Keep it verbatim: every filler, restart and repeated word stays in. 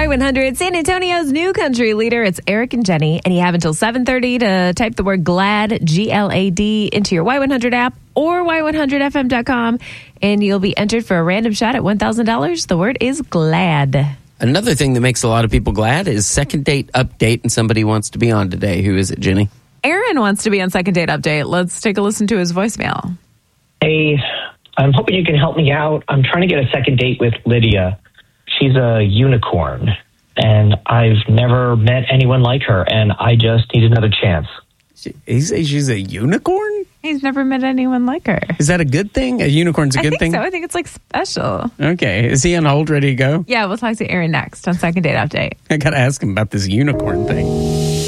one hundred, San Antonio's new country leader. It's Eric and Jenny, and you have until seven thirty to type the word GLAD, G L A D, into your Y one hundred app or Y one hundred F M dot com, and you'll be entered for a random shot at one thousand dollars. The word is GLAD. Another thing that makes a lot of people glad is Second Date Update, and somebody wants to be on today. Who is it, Jenny? Aaron wants to be on Second Date Update. Let's take a listen to his voicemail. Hey, I'm hoping you can help me out. I'm trying to get a second date with Lydia. She's a unicorn, and I've never met anyone like her, and I just need another chance. She, he says she's a unicorn? He's never met anyone like her. Is that a good thing? A unicorn's a I good think thing? so. I think it's like special. Okay. Is he on hold, ready to go? Yeah, we'll talk to Aaron next on Second Date Update. I got to ask him about this unicorn thing.